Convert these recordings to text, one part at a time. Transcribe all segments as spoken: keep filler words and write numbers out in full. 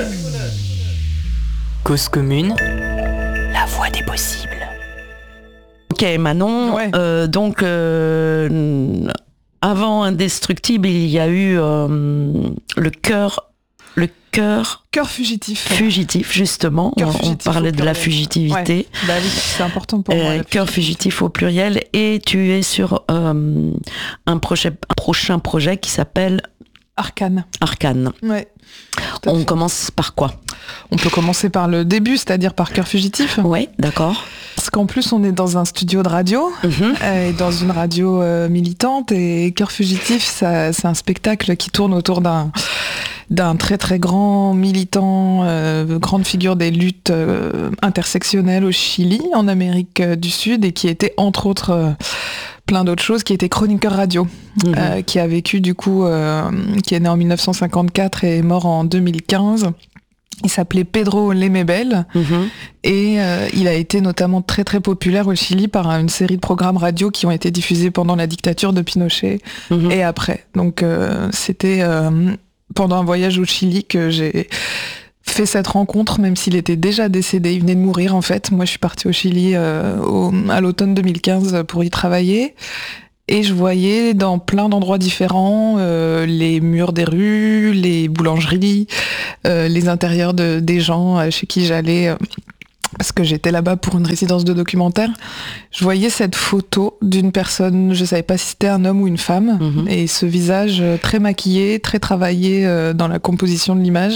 Cause commune, la voie des possibles. Ok Manon, Ouais. euh, donc euh, avant Indestructible, il y a eu euh, le cœur, le cœur Cœur fugitif. fugitif justement. Cœur on, fugitif on parlait au de la pluriel. fugitivité. Ouais. Bah oui, c'est important pour moi. Euh, la cœur fugitif au pluriel, et tu es sur euh, un, projet, un prochain projet qui s'appelle Arcane. Arcane. Ouais. Tout à On fait. commence par quoi? On peut commencer par le début, c'est-à-dire par Cœur fugitif. Oui, d'accord. Parce qu'en plus, on est dans un studio de radio, Mhm. euh, et dans une radio euh, militante, et Cœur fugitif, ça, c'est un spectacle qui tourne autour d'un d'un très très grand militant, euh, grande figure des luttes euh, intersectionnelles au Chili, en Amérique euh, du Sud, et qui était entre autres euh, plein d'autres choses, qui était chroniqueur radio, Mhm. euh, qui a vécu du coup, euh, qui est né en mille neuf cent cinquante-quatre et est mort en deux mille quinze. Il s'appelait Pedro Lemebel, Mhm. et euh, il a été notamment très très populaire au Chili par une série de programmes radio qui ont été diffusés pendant la dictature de Pinochet Mhm. et après. Donc euh, c'était euh, pendant un voyage au Chili que j'ai fait cette rencontre, même s'il était déjà décédé, il venait de mourir en fait. Moi je suis partie au Chili euh, au, à l'automne deux mille quinze pour y travailler. Et je voyais dans plein d'endroits différents euh, les murs des rues, les boulangeries, euh, les intérieurs de, des gens euh, chez qui j'allais, euh, parce que j'étais là-bas pour une résidence de documentaire. Je voyais cette photo d'une personne, je savais pas si c'était un homme ou une femme, Mhm. et ce visage euh, très maquillé, très travaillé euh, dans la composition de l'image,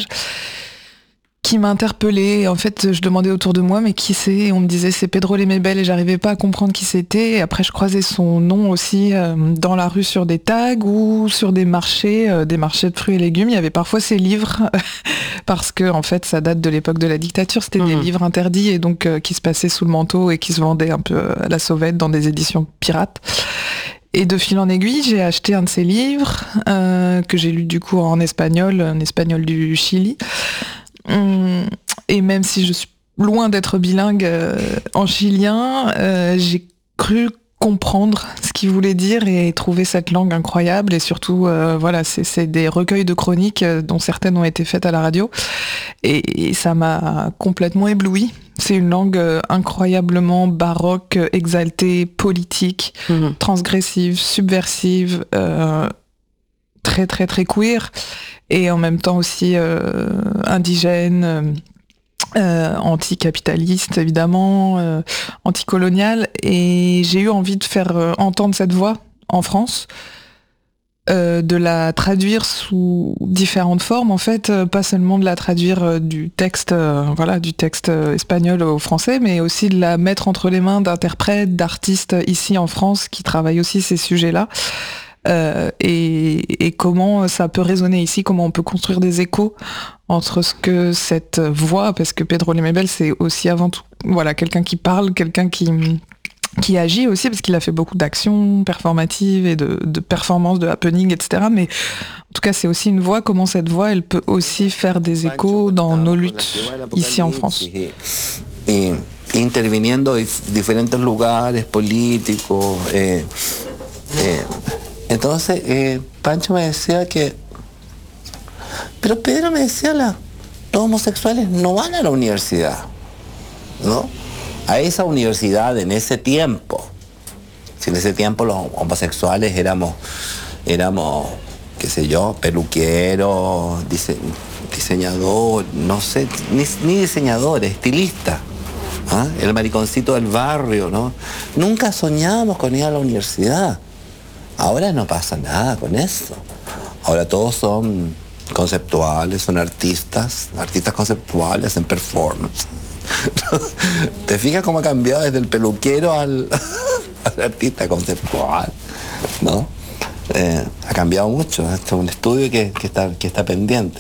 qui m'a interpellée. En fait, je demandais autour de moi, mais qui c'est? Et on me disait c'est Pedro Lemebel, et j'arrivais pas à comprendre qui c'était. Et après, je croisais son nom aussi euh, dans la rue sur des tags ou sur des marchés, euh, des marchés de fruits et légumes. Il y avait parfois ses livres, parce que en fait, ça date de l'époque de la dictature. C'était des Mhm. livres interdits et donc euh, qui se passaient sous le manteau et qui se vendaient un peu à la sauvette dans des éditions pirates. Et de fil en aiguille, j'ai acheté un de ses livres euh, que j'ai lu du coup en espagnol, en espagnol du Chili. Hum, Et même si je suis loin d'être bilingue euh, en chilien, euh, j'ai cru comprendre ce qu'il voulait dire et trouver cette langue incroyable. Et surtout, euh, voilà, c'est, c'est des recueils de chroniques euh, dont certaines ont été faites à la radio. Et, et ça m'a complètement ébloui. C'est une langue euh, incroyablement baroque, euh, exaltée, politique, Mhm. transgressive, subversive, euh, très très très queer, et en même temps aussi euh, indigène, euh, euh, anticapitaliste évidemment, euh, anticolonial. Et j'ai eu envie de faire euh, entendre cette voix en France, euh, de la traduire sous différentes formes en fait, euh, pas seulement de la traduire euh, du texte, euh, voilà, du texte euh, espagnol au français, mais aussi de la mettre entre les mains d'interprètes, d'artistes ici en France qui travaillent aussi ces sujets-là. Euh, et, et comment ça peut résonner ici, comment on peut construire des échos entre ce que cette voix, parce que Pedro Lemebel c'est aussi avant tout, voilà, quelqu'un qui parle, quelqu'un qui qui agit aussi, parce qu'il a fait beaucoup d'actions performatives et de, de performances, de happening, et cetera. Mais en tout cas, c'est aussi une voix, comment cette voix, elle peut aussi faire des échos dans nos luttes ici en France. Y interviniendo en diferentes lugares políticos. Eh, eh, entonces, eh, Pancho me decía que... Pero Pedro me decía, la, los homosexuales no van a la universidad, ¿no? A esa universidad en ese tiempo. Si en ese tiempo los homosexuales éramos, éramos qué sé yo, peluqueros, dise, diseñador, no sé, ni, ni diseñador, estilista. ¿Ah? El mariconcito del barrio, ¿no? Nunca soñamos con ir a la universidad. Ahora no pasa nada con eso. Ahora todos son conceptuales, son artistas, artistas conceptuales, hacen performance. ¿Te fijas cómo ha cambiado desde el peluquero al, al artista conceptual? ¿No? Eh, ha cambiado mucho. Este es un estudio que, que, está, que está pendiente.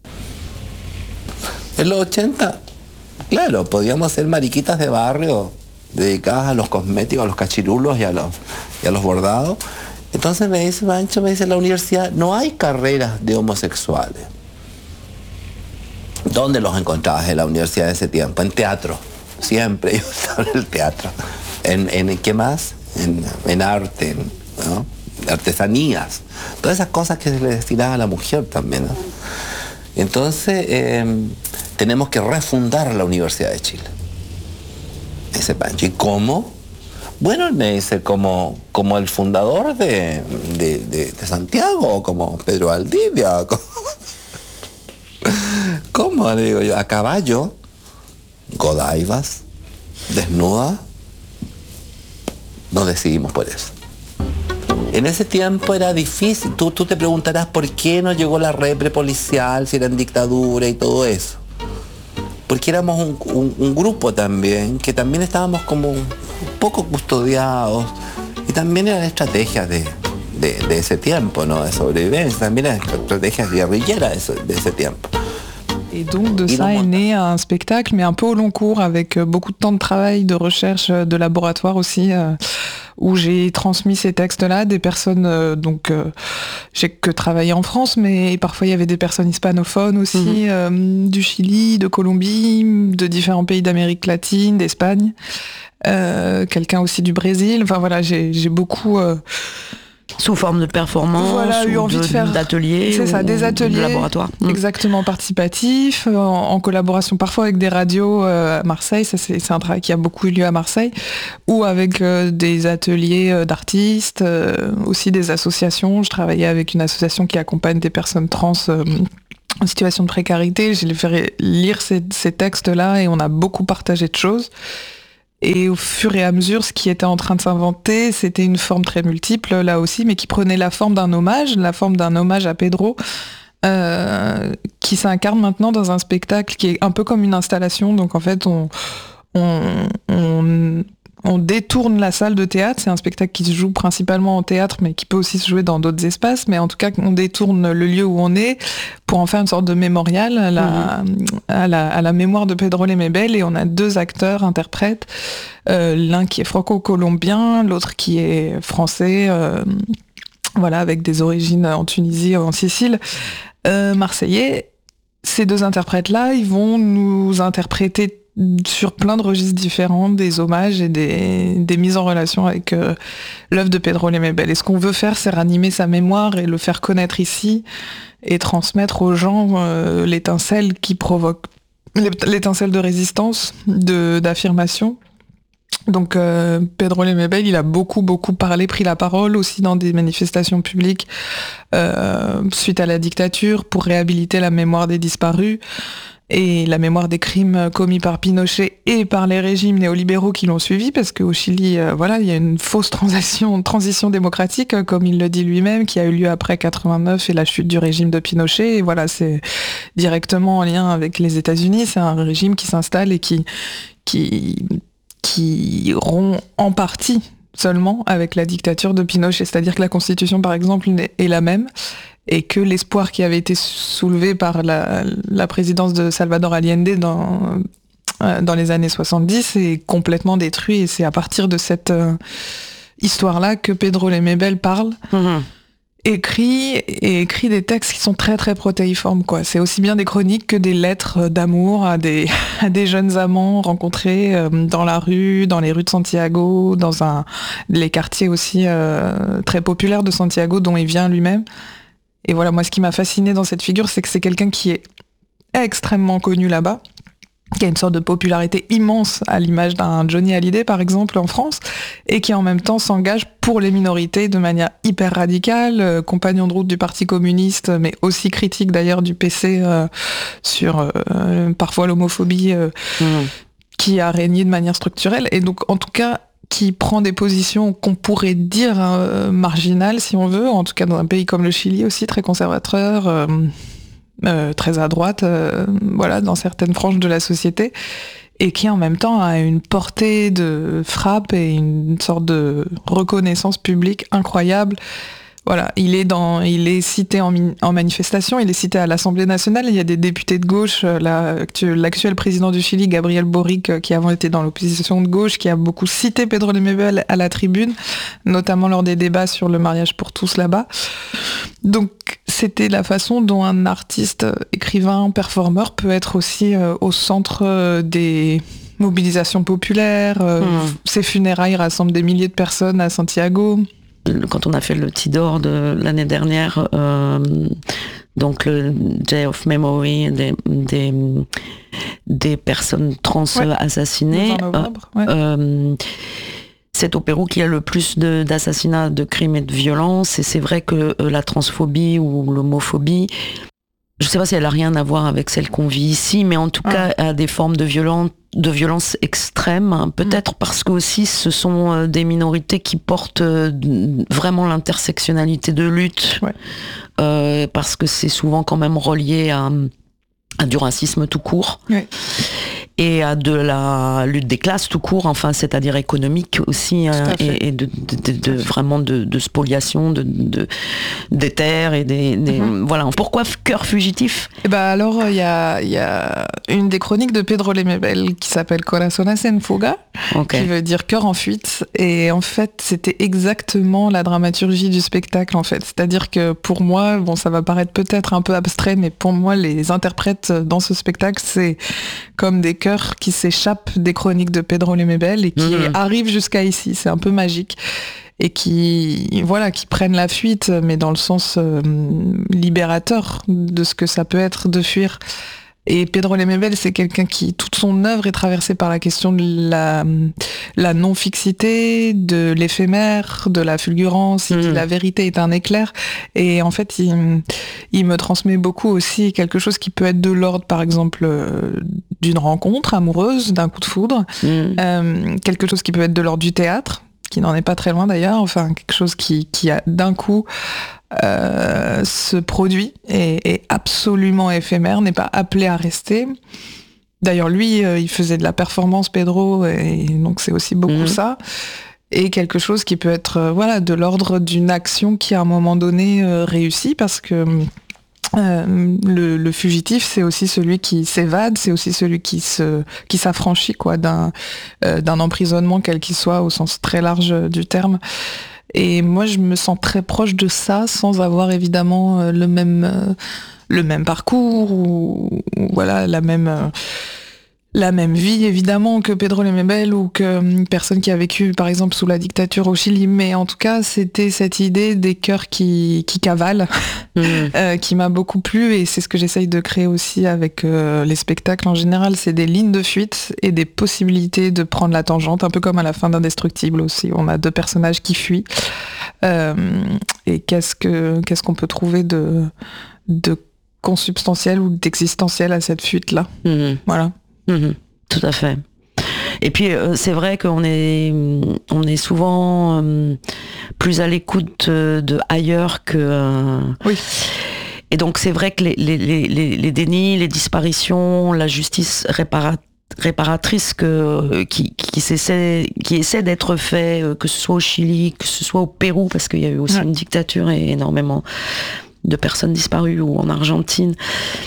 En los ochenta, claro, podíamos ser mariquitas de barrio dedicadas a los cosméticos, a los cachirulos y a los, y a los bordados. Entonces me dice Pancho, me dice, en la universidad no hay carreras de homosexuales. ¿Dónde los encontrabas en la universidad de ese tiempo? En teatro. Siempre yo estaba en el teatro. ¿En, en qué más? En, en arte, en, ¿no? Artesanías. Todas esas cosas que se le destinaba a la mujer también, ¿no? Entonces eh, tenemos que refundar la Universidad de Chile. Dice Pancho, ¿y cómo? Bueno, él me dice, como, como el fundador de, de, de, de Santiago, como Pedro Valdivia. Como... ¿Cómo? Le digo yo, a caballo, godaivas, desnuda, nos decidimos por eso. En ese tiempo era difícil. Tú, tú te preguntarás por qué no llegó la repre policial, si era en dictadura y todo eso. Porque éramos un, un, un grupo también, que también estábamos como un poco custodiados. Y también eran estrategias de, de, de ese tiempo, ¿no? De sobrevivencia. También eran estrategias guerrilleras de, de ese tiempo. Et donc de ça est né un spectacle, mais un peu au long cours, avec beaucoup de temps de travail, de recherche, de laboratoire aussi, euh, où j'ai transmis ces textes-là à des personnes, euh, donc euh, j'ai que travaillé en France, mais parfois il y avait des personnes hispanophones aussi, mmh. euh, du Chili, de Colombie, de différents pays d'Amérique latine, d'Espagne, euh, quelqu'un aussi du Brésil, enfin voilà, j'ai, j'ai beaucoup... Euh, Sous forme de performance, voilà, ou eu envie de, de faire d'ateliers, c'est ça, des ateliers, de laboratoires. Exactement, participatifs, en, en collaboration parfois avec des radios euh, à Marseille, ça c'est, c'est un travail qui a beaucoup eu lieu à Marseille, ou avec euh, des ateliers euh, d'artistes, euh, aussi des associations. Je travaillais avec une association qui accompagne des personnes trans euh, en situation de précarité. J'ai fait lire ces, ces textes-là et on a beaucoup partagé de choses. Et au fur et à mesure, ce qui était en train de s'inventer, c'était une forme très multiple, là aussi, mais qui prenait la forme d'un hommage, la forme d'un hommage à Pedro, euh, qui s'incarne maintenant dans un spectacle qui est un peu comme une installation. Donc en fait, on, on, on, on détourne la salle de théâtre. C'est un spectacle qui se joue principalement en théâtre, mais qui peut aussi se jouer dans d'autres espaces. Mais en tout cas, on détourne le lieu où on est pour en faire une sorte de mémorial à la, mmh. à la, à la mémoire de Pedro Lemebel. Et on a deux acteurs, interprètes, euh, l'un qui est franco-colombien, l'autre qui est français, euh, voilà, avec des origines en Tunisie, en Sicile, euh, marseillais. Ces deux interprètes-là, ils vont nous interpréter sur plein de registres différents, des hommages et des, des mises en relation avec euh, l'œuvre de Pedro Lemebel. Et ce qu'on veut faire, c'est ranimer sa mémoire et le faire connaître ici et transmettre aux gens euh, l'étincelle qui provoque, l'étincelle de résistance, de, d'affirmation. Donc euh, Pedro Lemebel, il a beaucoup beaucoup parlé, pris la parole aussi dans des manifestations publiques euh, suite à la dictature pour réhabiliter la mémoire des disparus et la mémoire des crimes commis par Pinochet et par les régimes néolibéraux qui l'ont suivi, parce qu'au Chili, euh, voilà, il y a une fausse transition, transition démocratique, euh, comme il le dit lui-même, qui a eu lieu après quatre-vingt-neuf et la chute du régime de Pinochet. Et voilà, c'est directement en lien avec les États-Unis. C'est un régime qui s'installe et qui qui qui rompt en partie seulement avec la dictature de Pinochet. C'est-à-dire que la Constitution, par exemple, est la même, et que l'espoir qui avait été soulevé par la, la présidence de Salvador Allende dans, euh, dans les années soixante-dix est complètement détruit. Et c'est à partir de cette euh, histoire-là que Pedro Lemebel parle, mmh. écrit, et écrit des textes qui sont très très protéiformes, quoi. C'est aussi bien des chroniques que des lettres d'amour à des, à des jeunes amants rencontrés euh, dans la rue, dans les rues de Santiago, dans un, les quartiers aussi euh, très populaires de Santiago dont il vient lui-même. Et voilà, moi, ce qui m'a fasciné dans cette figure, c'est que c'est quelqu'un qui est extrêmement connu là-bas, qui a une sorte de popularité immense à l'image d'un Johnny Hallyday, par exemple, en France, et qui en même temps s'engage pour les minorités de manière hyper radicale, euh, compagnon de route du Parti communiste, mais aussi critique d'ailleurs du P C euh, sur euh, parfois l'homophobie euh, mmh. qui a régné de manière structurelle. Et donc, en tout cas, qui prend des positions qu'on pourrait dire euh, marginales, si on veut, en tout cas dans un pays comme le Chili aussi, très conservateur, euh, euh, très à droite, euh, voilà, dans certaines franges de la société, et qui en même temps a une portée de frappe et une sorte de reconnaissance publique incroyable. Voilà, il est dans, il est cité en, en manifestation, il est cité à l'Assemblée nationale. Il y a des députés de gauche, la, l'actuel président du Chili, Gabriel Boric, qui avant était dans l'opposition de gauche, qui a beaucoup cité Pedro Lemebel à la tribune, notamment lors des débats sur le mariage pour tous là-bas. Donc c'était la façon dont un artiste, écrivain, performeur peut être aussi euh, au centre euh, des mobilisations populaires. Euh, mmh. Ses funérailles rassemblent des milliers de personnes à Santiago. Quand on a fait le Tidor de l'année dernière, euh, donc le Day of Memory des, des, des personnes trans Ouais. assassinées. Le vingt novembre, ouais. Euh, c'est au Pérou qu'il y a le plus de, d'assassinats, de crimes et de violences, et c'est vrai que euh, la transphobie ou l'homophobie, je ne sais pas si elle a rien à voir avec celle qu'on vit ici, mais en tout Ah. cas a des formes de violence, de violence extrême, hein, peut-être mm. parce que aussi ce sont euh, des minorités qui portent euh, vraiment l'intersectionnalité de lutte, ouais. euh, parce que c'est souvent quand même relié à, à du racisme tout court. Ouais. Et à de la lutte des classes tout court, enfin, c'est-à-dire économique aussi, hein, et, et de, de, de, de vraiment de, de spoliation de, de, des terres et des, des mm-hmm. voilà. Pourquoi Cœur fugitif? Et ben alors il y a, y a une des chroniques de Pedro Lemebel qui s'appelle Corazones en fuga, okay. qui veut dire cœur en fuite. Et en fait, c'était exactement la dramaturgie du spectacle en fait. C'est-à-dire que pour moi, bon, ça va paraître peut-être un peu abstrait, mais pour moi, les interprètes dans ce spectacle, c'est comme des cœurs qui s'échappent des chroniques de Pedro Lemebel et qui mmh. arrivent jusqu'à ici. C'est un peu magique. Et qui, voilà, qui prennent la fuite, mais dans le sens euh, libérateur de ce que ça peut être de fuir. Et Pedro Lemebel, c'est quelqu'un qui, toute son œuvre est traversée par la question de la, la non-fixité, de l'éphémère, de la fulgurance. Il dit la vérité est un éclair. Et en fait, il, il me transmet beaucoup aussi quelque chose qui peut être de l'ordre, par exemple, euh, d'une rencontre amoureuse, d'un coup de foudre. Mm. Euh, quelque chose qui peut être de l'ordre du théâtre, qui n'en est pas très loin d'ailleurs. Enfin, quelque chose qui, qui a d'un coup... Euh, se produit et est absolument éphémère, n'est pas appelé à rester. D'ailleurs, lui, euh, il faisait de la performance, Pedro, et donc c'est aussi beaucoup mmh. ça. Et quelque chose qui peut être euh, voilà, de l'ordre d'une action qui, à un moment donné, euh, réussit, parce que euh, le, le fugitif, c'est aussi celui qui s'évade, c'est aussi celui qui, se, qui s'affranchit quoi, d'un, euh, d'un emprisonnement, quel qu'il soit, au sens très large du terme. Et moi, je me sens très proche de ça, sans avoir évidemment euh, le même euh, le même parcours ou, ou voilà la même euh, la même vie évidemment que Pedro Lemebel ou que une personne qui a vécu par exemple sous la dictature au Chili. Mais en tout cas, c'était cette idée des cœurs qui qui cavalent, mmh. euh, qui m'a beaucoup plu, et c'est ce que j'essaye de créer aussi avec euh, les spectacles en général. C'est des lignes de fuite et des possibilités de prendre la tangente, un peu comme à la fin d'Indestructible aussi. On a deux personnages qui fuient. Euh, et qu'est-ce que qu'est-ce qu'on peut trouver de de consubstantiel ou d'existentiel à cette fuite-là. Mmh. Voilà. Mmh, tout à fait. Et puis euh, c'est vrai qu'on est on est souvent euh, plus à l'écoute de, de ailleurs que. Euh, oui. Et donc c'est vrai que les les les les dénis, les disparitions, la justice réparatrice réparatrice que qui qui s'essaie qui essaie d'être fait, que ce soit au Chili, que ce soit au Pérou, parce qu'il y a eu aussi ouais. une dictature et énormément de personnes disparues, ou en Argentine.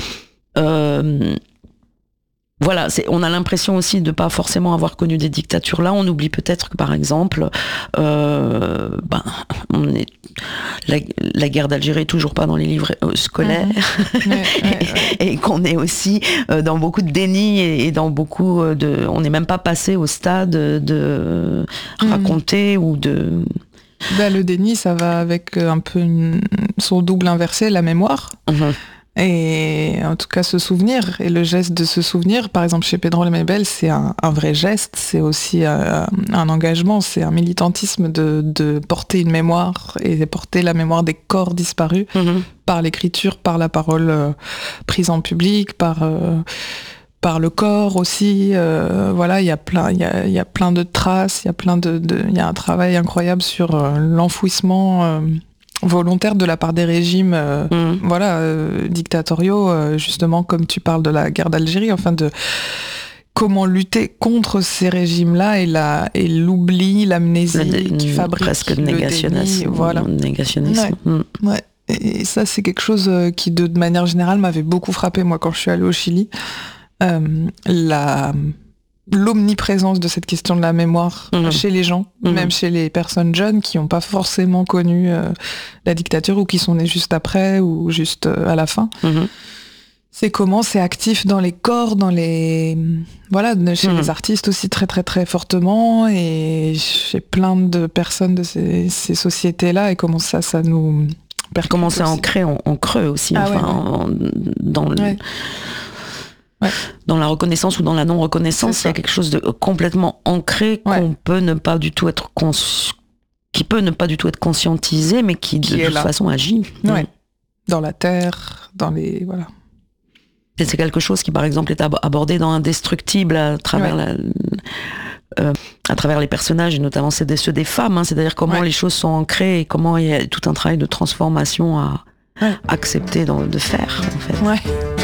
Euh, Voilà, c'est, on a l'impression aussi de pas forcément avoir connu des dictatures là. On oublie peut-être que, par exemple, euh, ben, on est, la, la guerre d'Algérie est toujours pas dans les livres euh, scolaires, mmh. ouais, ouais, ouais. et, et qu'on est aussi euh, dans beaucoup de déni et, et dans beaucoup de, on n'est même pas passé au stade de mmh. raconter ou de. Ben, le déni, ça va avec un peu une, son double inversé, la mémoire. Mmh. Et en tout cas, se souvenir, et le geste de se souvenir, par exemple chez Pedro Lemebel, c'est un, un vrai geste, c'est aussi un, un engagement, c'est un militantisme de, de porter une mémoire, et de porter la mémoire des corps disparus, mmh. par l'écriture, par la parole euh, prise en public, par, euh, par le corps aussi. Euh, voilà, il y a plein, il y a, y a plein de traces, il y a plein de, de, il y a un travail incroyable sur euh, l'enfouissement euh, volontaire de la part des régimes euh, mmh. voilà, euh, dictatoriaux, euh, justement comme tu parles de la guerre d'Algérie, enfin de comment lutter contre ces régimes-là et, la, et l'oubli, l'amnésie le, qui fabrique presque le négationnisme, déni, voilà. négationnisme. Ouais. Mmh. Ouais. Et ça, c'est quelque chose qui, de, de manière générale, m'avait beaucoup frappé, moi, quand je suis allée au Chili. Euh, la... l'omniprésence de cette question de la mémoire mmh. chez les gens, mmh. même chez les personnes jeunes qui n'ont pas forcément connu euh, la dictature, ou qui sont nées juste après ou juste euh, à la fin. Mmh. C'est comment c'est actif dans les corps, dans les voilà, chez mmh. les artistes aussi très très très fortement, et chez plein de personnes de ces, ces sociétés-là, et comment ça ça nous comment c'est ancré en, en creux aussi, ah, enfin, ouais, ouais. En, dans, le, ouais. Ouais. dans la reconnaissance ou dans la non-reconnaissance, il y a quelque chose de complètement ancré ouais. qu'on peut ne pas du tout être cons... qui peut ne pas du tout être conscientisé, mais qui, qui de toute là. façon agit. Ouais. Mmh. Dans la terre, dans les... Voilà. Et c'est quelque chose qui, par exemple, est abordé dans Indestructible à travers ouais. la... Euh, à travers les personnages, et notamment ceux des, ceux des femmes, hein, c'est-à-dire comment ouais. les choses sont ancrées et comment il y a tout un travail de transformation à ouais. accepter dans, de faire, en fait. Ouais.